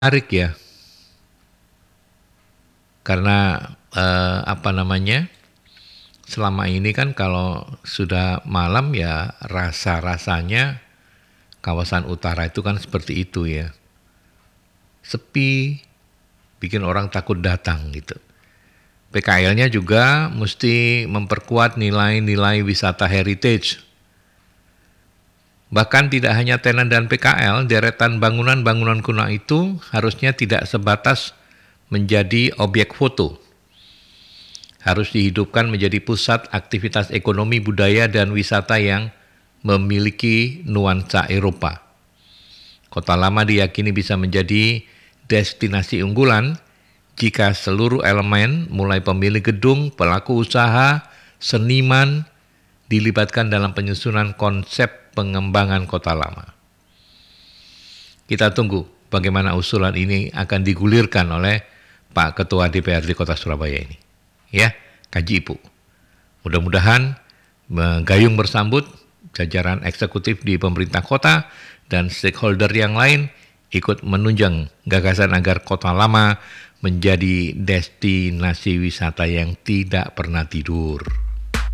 Menarik ya, karena selama ini kan kalau sudah malam ya rasa-rasanya kawasan utara itu kan seperti itu ya. Sepi, bikin orang takut datang gitu. PKL-nya juga mesti memperkuat nilai-nilai wisata heritage. Bahkan tidak hanya tenan dan PKL, deretan bangunan-bangunan kuno itu harusnya tidak sebatas menjadi objek foto. Harus dihidupkan menjadi pusat aktivitas ekonomi, budaya, dan wisata yang memiliki nuansa Eropa. Kota Lama diyakini bisa menjadi destinasi unggulan jika seluruh elemen, mulai pemilik gedung, pelaku usaha, seniman, dilibatkan dalam penyusunan konsep pengembangan Kota Lama. Kita tunggu bagaimana usulan ini akan digulirkan oleh Pak Ketua DPRD Kota Surabaya ini. Ya, kaji Ibu. Mudah-mudahan menggayung bersambut jajaran eksekutif di pemerintah kota dan stakeholder yang lain ikut menunjang gagasan agar Kota Lama menjadi destinasi wisata yang tidak pernah tidur.